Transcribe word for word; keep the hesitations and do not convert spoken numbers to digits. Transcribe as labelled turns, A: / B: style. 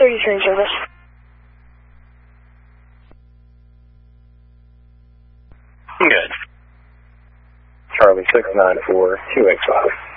A: thirty train service.
B: Good. Charlie six nine four two X five.